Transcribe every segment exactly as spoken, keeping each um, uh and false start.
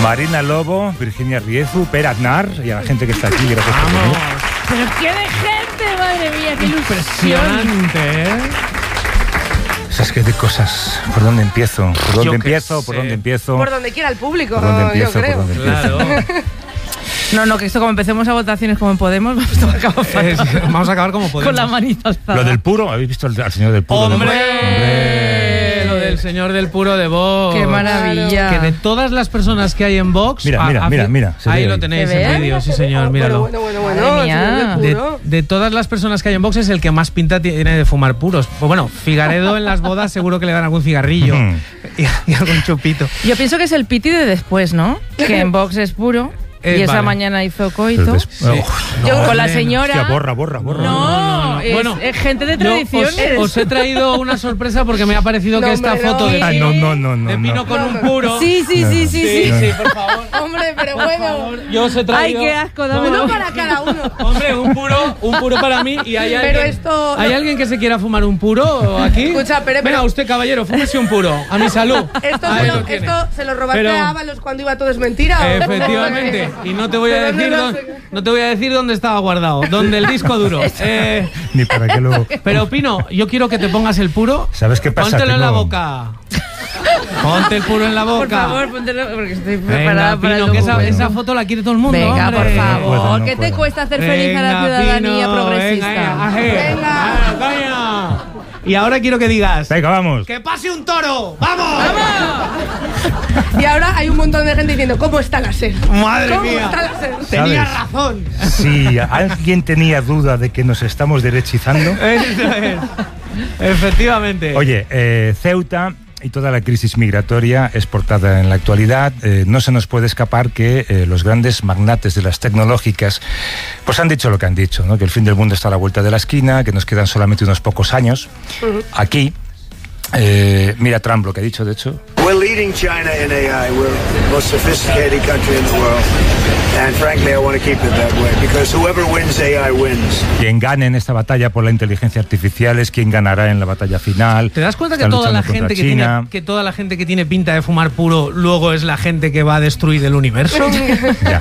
Marina Lobo, Virginia Riezu, Per Aznar y a la gente que está aquí. Gracias por venir. Pero qué de gente, madre mía, qué impresionante, ¿eh? ¿Sabes qué de cosas? ¿Por dónde empiezo? ¿Por dónde Yo empiezo? sé. ¿Por dónde empiezo? Por donde quiera el público, ¿Por dónde empiezo? yo creo. ¿Por dónde empiezo? Claro. No, no, que esto como empecemos a votaciones como en Podemos, vamos a acabar fatal. Es- vamos a acabar como podemos. Con la manita alzada. Lo del puro, ¿habéis visto al, al señor del puro? ¡Hombre! ¡Hombre! Lo del señor del puro de Vox. ¡Qué maravilla! Que de todas las personas que hay en Vox... Mira, a- mira, a- mira, mira, se Ahí ve lo ahí. tenéis ¿Se ve? en vídeo, sí señor, míralo. Bueno, bueno, bueno, Madre bueno, mía. señor del De, puro. de todas las personas que hay en Vox es el que más pinta tiene de fumar puros. Pues bueno, Figaredo en las bodas seguro que le dan algún cigarrillo y, y algún chupito. Yo pienso que es el piti de después, ¿no? Que en Vox es puro. Eh, y esa vale. mañana hizo Pero coito. des- oh, Yo No, con la Elena. señora. hostia, borra, borra, borra. No, No, no, no. Es, Bueno, es gente de Yo tradiciones. os, os he traído una sorpresa porque me ha parecido No, que esta hombre, foto no. de, Ah, no, no, no, no. de Pino no. con un puro... Sí, sí, No, sí, no. sí, sí, sí. sí, por favor. Hombre, pero Por bueno. favor, yo os he Ay, traído... qué asco, dámelo. Uno para cada uno. Hombre, un puro, un puro para mí y hay Pero alguien, esto- ¿hay alguien que se quiera fumar un puro aquí? Escucha, pero- Venga, pero- usted, caballero, fúmese un puro. A mi salud. Esto, Ahí se lo, lo tiene. esto se lo robaste Pero- a Ábalos cuando iba todo es mentira. ¿o? Efectivamente. Y no te voy a ¿De dónde decir lo dónde, hace? no te voy a decir dónde estaba guardado, dónde el disco duro. Eh, Ni para qué lo... pero Pino, yo quiero que te pongas el puro. ¿Sabes qué pasa? Póntelo en la Tengo- boca. Ponte el puro en la boca. Por favor, póntelo porque estoy preparada Venga, para Pino, el que esa, documento. esa foto la quiere todo el mundo. Venga, hombre. por No favor. puedo, no ¿Qué te puedo. cuesta hacer feliz a la Venga, ciudadanía Pino, progresista? Venga, aje. Venga. Ah, coño. Y ahora quiero que digas... Venga, vamos. ¡Que pase un toro! ¡Vamos! Y ahora hay un montón de gente diciendo, ¿cómo está la SER? ¡Madre ¿Cómo mía! está la SER? Tenía ¿Sabes? razón. Si alguien tenía duda de que nos estamos derechizando... Eso es. Efectivamente. Oye, eh, Ceuta y toda la crisis migratoria es portada en la actualidad. Eh, no se nos puede escapar que eh, los grandes magnates de las tecnológicas pues han dicho lo que han dicho, ¿no? Que el fin del mundo está a la vuelta de la esquina, que nos quedan solamente unos pocos años. Aquí, eh, mira Trump lo que ha dicho, de hecho. We're leading China in A I. We're the most sophisticated country in the world. And frankly, I want to keep it that way because whoever wins A I wins. Quien gane en esta batalla por la inteligencia artificial es quien ganará en la batalla final. ¿Te das cuenta que Están toda la luchando gente contra que China. tiene que toda la gente que tiene pinta de fumar puro luego es la gente que va a destruir el universo? Ya.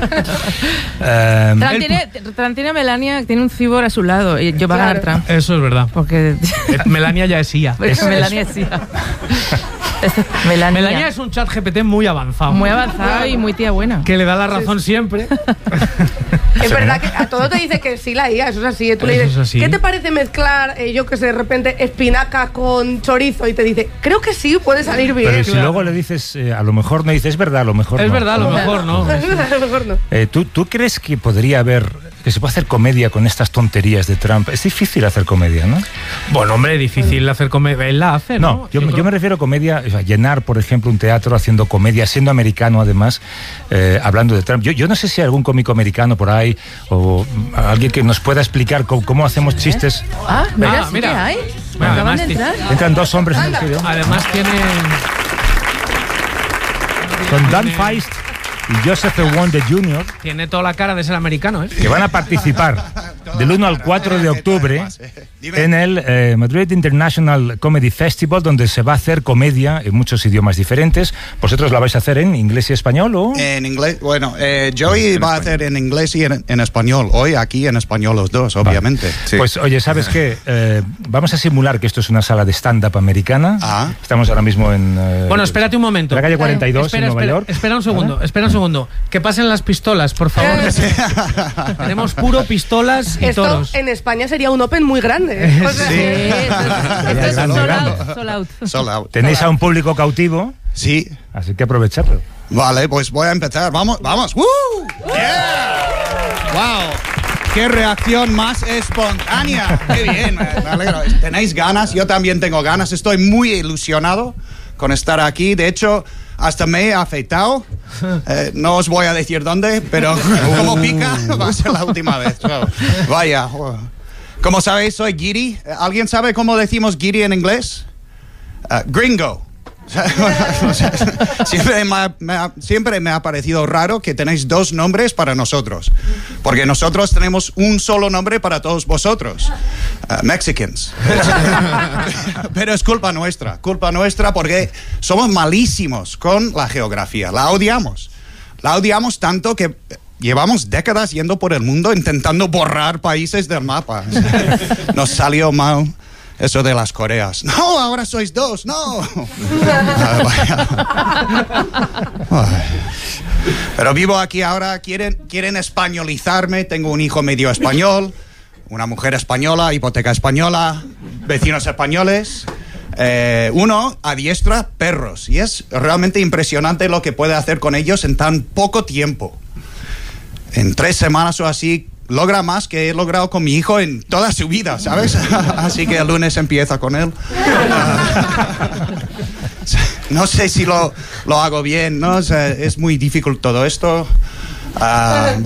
Eh, Trump tiene, Trump tiene a Melania, tiene un cibor a su lado. Y yo va a ganar Claro. Trump. Eso es verdad. Porque. Eh, Melania ya es I A. porque Melania sí. Melania. Melania es un chat G P T muy avanzado. muy avanzada y muy tía buena. Que le da la razón siempre. Es verdad que a todo te dice que sí la I A, eso es así. ¿eh? Tú le Eso dices, es así. ¿qué te parece mezclar, eh, yo que sé, de repente espinaca con chorizo? Y te dice, creo que sí, puede salir bien. pero si claro. luego le dices, eh, a lo mejor no dices, es verdad, a lo mejor Es no. verdad, a lo mejor no. A lo mejor no. Eh, ¿tú, ¿Tú crees que podría haber, que se puede hacer comedia con estas tonterías de Trump? Es difícil hacer comedia, ¿no? Bueno, hombre, difícil hacer comedia. Él la hace, ¿no? No, yo, creo- yo me refiero a comedia, o sea, llenar, por ejemplo, un teatro haciendo comedia, siendo americano además, eh, hablando de Trump. Yo, yo no sé si hay algún cómico americano por ahí o mm, alguien que nos pueda explicar cómo, cómo hacemos chistes. Ah, mira, Ah, sí mira. que hay. Bueno, Acaban además de ti- entrar. Entran dos hombres en el estudio. Además tiene... Son Dan Feist y Joseph Wonder junior, Tiene toda la cara de ser americano, ¿eh? que van a participar del uno al cuatro de octubre en el eh, Madrid International Comedy Festival, donde se va a hacer comedia en muchos idiomas diferentes. ¿Vosotros la vais a hacer en inglés y español o...? En inglés, bueno, eh, Joey va a hacer en inglés y en, en español. Hoy aquí en español los dos, obviamente. Sí. Pues oye, ¿sabes qué? Eh, vamos a simular que esto es una sala de stand-up americana. Ah. Estamos ahora mismo en... eh, Bueno, espérate un momento. en la calle cuarenta y dos, Espera, en Nueva espera, York. espera un segundo, espera un segundo. Que pasen las pistolas, por favor. Tenemos puro pistolas y Esto toros. en España sería un open muy grande. O sea, Sí, esto es- esto es grande, sold grande. out, sold out. Sold out. Tenéis a un público cautivo, Sí. así que aprovechadlo. Vale, pues voy a empezar. Vamos, vamos. ¡Woo! Yeah. Wow. ¡Qué reacción más espontánea! ¡Qué bien! Me, me alegro. ¿Tenéis ganas? Yo también tengo ganas. Estoy muy ilusionado con estar aquí. De hecho, hasta me he afeitado. Eh, no os voy a decir dónde, pero como pica, va a ser la última vez. Oh, vaya. Oh. Como sabéis, soy guiri. ¿Alguien sabe cómo decimos guiri en inglés? Uh, gringo. O sea, siempre, me ha, me ha, siempre me ha parecido raro que tenéis dos nombres para nosotros, porque nosotros tenemos un solo nombre para todos vosotros, uh, Mexicans. Pero es culpa nuestra, culpa nuestra porque somos malísimos con la geografía, la odiamos. La odiamos tanto que llevamos décadas yendo por el mundo intentando borrar países del mapa. Nos salió mal eso de las Coreas. No, ahora sois dos, no. Pero vivo aquí ahora, quieren, quieren españolizarme, tengo un hijo medio español, una mujer española, hipoteca española, vecinos españoles. Eh, uno adiestra perros y es realmente impresionante lo que puede hacer con ellos en tan poco tiempo. En tres semanas o así logra más que he logrado con mi hijo en toda su vida, ¿sabes? Así que el lunes empieza con él. No sé si lo, lo hago bien, ¿no? O sea, es muy difícil todo esto. Uh,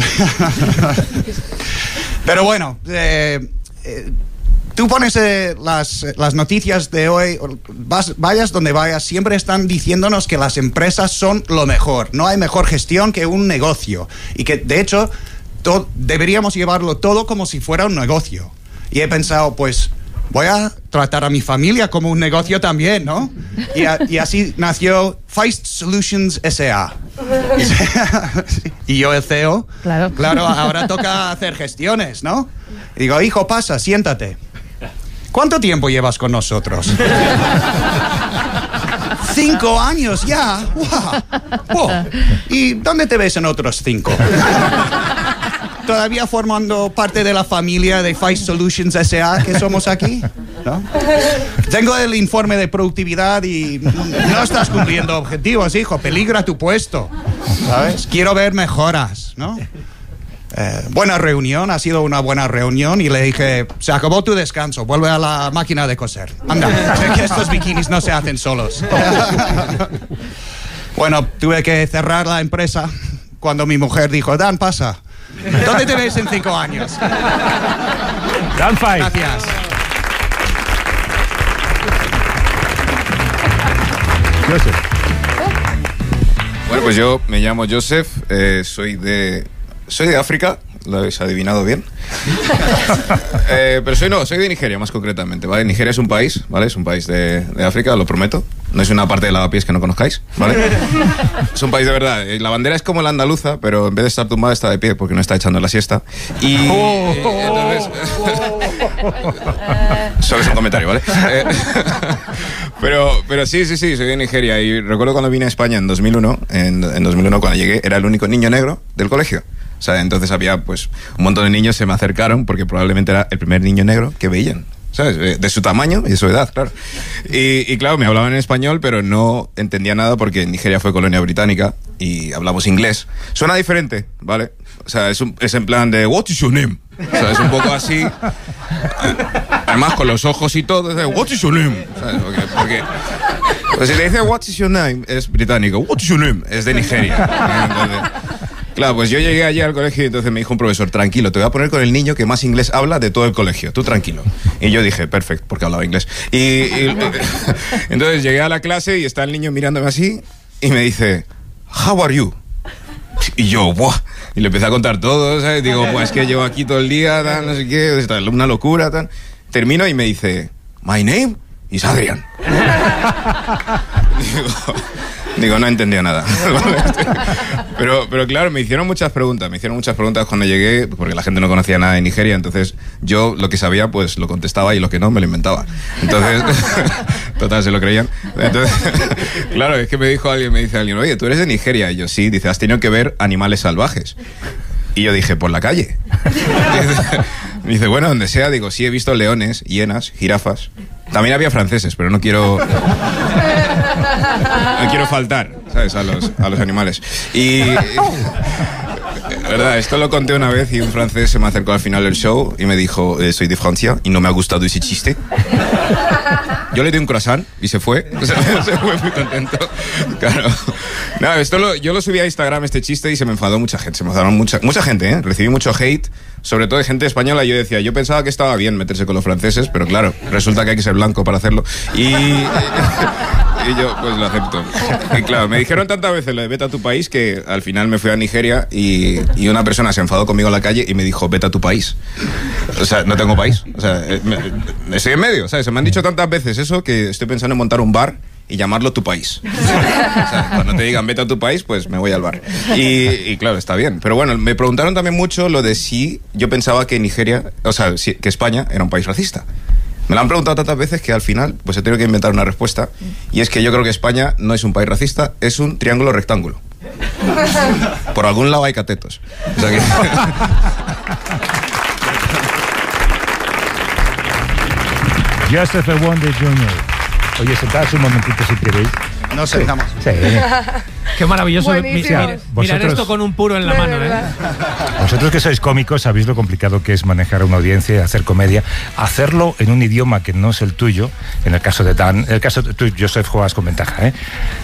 pero bueno, eh, eh, tú pones eh, las, las noticias de hoy, vas, vayas donde vayas, siempre están diciéndonos que las empresas son lo mejor. No hay mejor gestión que un negocio. Y que, de hecho, to- deberíamos llevarlo todo como si fuera un negocio. Y he pensado, pues, voy a tratar a mi familia como un negocio también, ¿no? Y, a, y así nació Feist Solutions S A Y yo el C E O. Claro. Claro, ahora toca hacer gestiones, ¿no? Y digo, hijo, pasa, siéntate. ¿Cuánto tiempo llevas con nosotros? Cinco años ya. Wow. Wow. ¿Y dónde te ves en otros cinco? ¿Todavía formando parte de la familia de Feist Solutions S A que somos aquí? ¿No? Tengo el informe de productividad y no estás cumpliendo objetivos, hijo. Peligra tu puesto, ¿sabes? Quiero ver mejoras, ¿no? Eh, buena reunión, ha sido una buena reunión y le dije, se acabó tu descanso, vuelve a la máquina de coser. Anda, sé que estos bikinis no se hacen solos. Bueno, tuve que cerrar la empresa cuando mi mujer dijo, Dan, pasa. ¿Dónde te ves en cinco años? Dan Five. Gracias. Joseph. Bueno, pues yo me llamo Joseph, eh, soy de soy de África, lo habéis adivinado bien. eh, pero soy no, soy de Nigeria más concretamente, ¿vale? Nigeria es un país, ¿vale? Es un país de, de África, lo prometo. No es una parte de lavapiés que no conozcáis, ¿vale? Es un país de verdad. La bandera es como la andaluza, pero en vez de estar tumbada está de pie porque no está echando la siesta. Y entonces... Solo es un comentario, ¿vale? Eh, pero, pero sí, sí, sí, soy de Nigeria. Y recuerdo cuando vine a España en dos mil uno, en, en dos mil uno cuando llegué, era el único niño negro del colegio. O sea, entonces había pues un montón de niños se me acercaron porque probablemente era el primer niño negro que veían, ¿sabes? De su tamaño y de su edad, claro. Y, y claro, me hablaban en español, pero no entendía nada porque Nigeria fue colonia británica y hablamos inglés. Suena diferente, ¿vale? O sea, es, un, es en plan de, what is your name? O sea, es un poco así. Además, con los ojos y todo, es what is your name? ¿Sabes? Porque, porque pues si le dice, what is your name, es británico. What is your name? Es de Nigeria. Entonces, claro, pues yo llegué allí al colegio y entonces me dijo un profesor, tranquilo, te voy a poner con el niño que más inglés habla de todo el colegio, tú tranquilo. Y yo dije, perfecto, porque hablaba inglés. Y, y entonces llegué a la clase y está el niño mirándome así y me dice, how are you? Y yo, ¡buah! Y le empecé a contar todo, ¿sabes? Digo, pues es que llevo aquí todo el día, tal, no sé qué, una locura, tal. Termino y me dice, my name is Adrian. Digo... Digo, no entendía nada. pero, pero claro, me hicieron muchas preguntas. Me hicieron muchas preguntas cuando llegué, porque la gente no conocía nada de Nigeria. Entonces, yo lo que sabía, pues lo contestaba y lo que no, me lo inventaba. Entonces, total, se lo creían. Entonces, claro, es que me dijo alguien, me dice alguien, oye, ¿tú eres de Nigeria? Y yo, sí. Dice, ¿has tenido que ver animales salvajes? Y yo dije, por la calle. Me dice, bueno, donde sea. Digo, sí, he visto leones, hienas, jirafas. También había franceses, pero no quiero... No quiero faltar, ¿sabes? A los, a los animales. Y... verdad, esto lo conté una vez y un francés se me acercó al final del show y me dijo, eh, soy de Francia y no me ha gustado ese chiste. Yo le di un croissant y se fue. O sea, se fue muy contento. Claro. No, esto lo, yo lo subí a Instagram, este chiste, y se me enfadó mucha gente. Se me enfadaron mucha, mucha gente, ¿eh? Recibí mucho hate, sobre todo de gente española. Y yo decía, yo pensaba que estaba bien meterse con los franceses, pero claro, resulta que hay que ser blanco para hacerlo. Y... y yo, pues lo acepto. Y claro, me dijeron tantas veces lo de vete a tu país que al final me fui a Nigeria y, y una persona se enfadó conmigo en la calle y me dijo, vete a tu país. O sea, no tengo país. O sea, me, estoy en medio, ¿sabes? Se me han dicho tantas veces eso que estoy pensando en montar un bar y llamarlo tu país. O sea, cuando te digan vete a tu país, pues me voy al bar. Y, y claro, está bien. Pero bueno, me preguntaron también mucho lo de si yo pensaba que Nigeria, o sea, si, que España era un país racista. Me lo han preguntado tantas veces que al final pues he tenido que inventar una respuesta. Y es que yo creo que España no es un país racista, es un triángulo rectángulo. Por algún lado hay catetos. O sea que... Joseph Wonder junior Oye, sentaos un momentito si queréis. Nos sentamos. Sí. Qué maravilloso mi- Buenísimos. mirar, Vosotros- mirar esto con un puro en la De mano, ¿eh? verdad. Vosotros que sois cómicos sabéis lo complicado que es manejar a una audiencia, hacer comedia, hacerlo en un idioma que no es el tuyo. En el caso de Dan, en el caso de tú, Joseph, juegas con ventaja, ¿eh?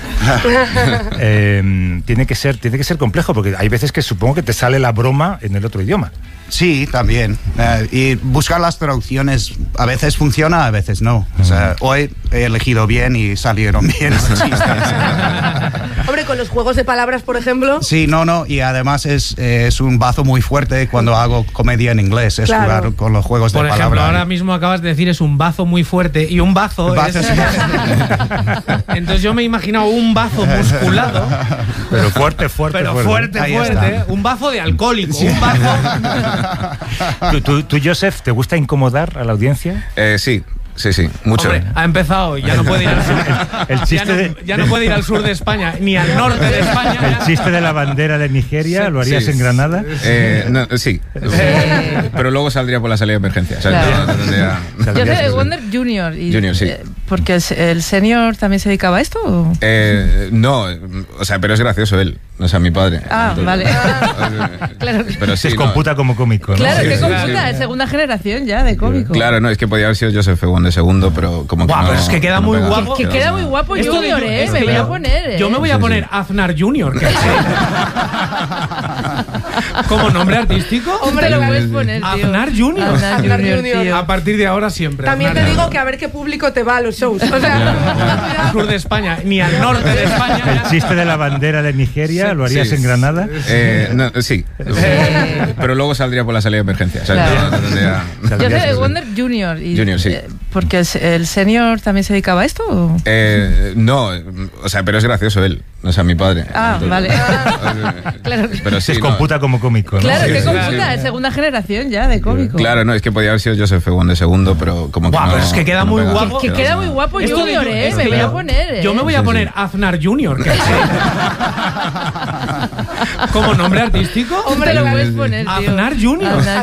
Eh, tiene que ser, tiene que ser complejo porque hay veces que supongo que te sale la broma en el otro idioma. Sí, también. Eh, y buscar las traducciones a veces funciona, a veces no. O sea, hoy he elegido bien y salieron bien los chistes. Hombre, con los juegos de palabras, por ejemplo. Sí, no, no. Y además es, eh, es un bazo muy fuerte cuando hago comedia en inglés. Es Claro. jugar con los juegos Por de ejemplo, palabras. ahora mismo acabas de decir es un bazo muy fuerte y un bazo, Bazo es... es- Entonces yo me he imaginado un bazo musculado, Pero fuerte, fuerte, pero fuerte, Ahí fuerte, está. un bazo de alcohólico, un bazo... ¿Tú, tú, tú, Joseph, te gusta incomodar a la audiencia? Eh, sí, sí, sí, mucho. Hombre, ha empezado, ya no puede ir al sur. El ya, chiste no, de- ya no puede ir al sur de España, ni al norte de España. ¿El ya. chiste de la bandera de Nigeria lo harías Sí. en Granada? Eh, no, sí. Pero luego saldría por la salida de emergencia. O sea, Claro. no tendría- Joseph Wonder junior Y, Junior, sí. eh, ¿Porque el, el senior también se dedicaba a esto? ¿O? Eh, no, o sea, pero es gracioso él, o sea, mi padre. Ah, vale. Claro. Pero sí, Se no. computa como cómico, ¿no? Claro, Sí, qué sí, computa, sí. es segunda generación ya de cómico. Claro, no, es que podía haber sido Joseph Wonder segundo, pero como que Guau, no. pero es que queda no muy pega. guapo. Que queda muy guapo Esto de Junior, Ju- ¿eh? es Me que voy yo- a poner, ¿eh? Yo me voy a Sí, poner sí. Aznar Junior que como nombre artístico. Hombre, lo puedes poner, tío. Aznar Junior. Aznar Aznar Junior, Junior. tío. A partir de ahora siempre. También te Aznar digo Junior. que a ver qué público te va a los shows. O sea, Al sur de España, ni al norte de España. ¿El ya. chiste de la bandera de Nigeria lo harías Sí. en Granada? Eh, no, sí. Pero luego saldría por la salida de emergencia. O sea, Claro. no tendría- Joseph Wonder junior Y, Junior, sí. eh, ¿Porque el, el senior también se dedicaba a esto? ¿O? Eh, no, o sea, pero es gracioso él, o sea, mi padre. Ah, vale. Claro. Pero sí, Se no. computa como cómico, ¿no? Claro, Sí, qué sí, computa, sí. es segunda generación ya de cómico. Claro, no, es que podía haber sido Joseph Wonder segundo, pero como que Guau, no. pero es que queda no muy pega. guapo. Que queda muy guapo Esto de Junior, Ju- ¿eh? es Me que voy yo- a poner, ¿eh? Yo me voy a Sí, poner sí. Aznar Junior que como nombre artístico. Hombre, lo puedes poner, tío. Aznar Junior. Aznar